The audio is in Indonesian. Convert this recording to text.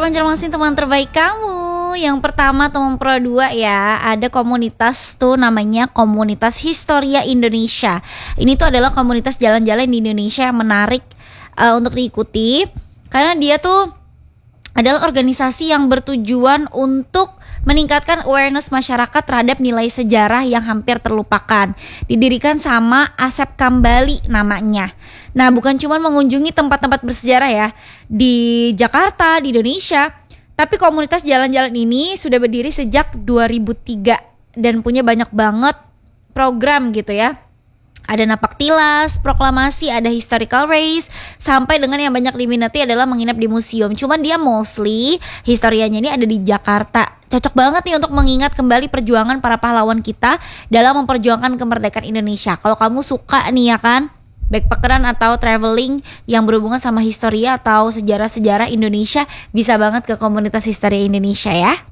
Pro Banjarmasin teman terbaik kamu. Yang pertama teman Pro 2 ya, ada komunitas tuh namanya Komunitas Historia Indonesia. Ini tuh adalah komunitas jalan-jalan di Indonesia yang menarik untuk diikuti, karena dia tuh adalah organisasi yang bertujuan untuk meningkatkan awareness masyarakat terhadap nilai sejarah yang hampir terlupakan. Didirikan sama Asep Kambali namanya. Nah, bukan cuma mengunjungi tempat-tempat bersejarah ya di Jakarta, di Indonesia, tapi komunitas jalan-jalan ini sudah berdiri sejak 2003 dan punya banyak banget program gitu ya. Ada napak tilas, proklamasi, ada historical race, sampai dengan yang banyak diminati adalah menginap di museum. Cuman dia mostly historianya ini ada di Jakarta. Cocok banget nih untuk mengingat kembali perjuangan para pahlawan kita dalam memperjuangkan kemerdekaan Indonesia. Kalau kamu suka nih ya kan, backpackeran atau traveling yang berhubungan sama historia atau sejarah-sejarah Indonesia, bisa banget ke Komunitas Historia Indonesia ya.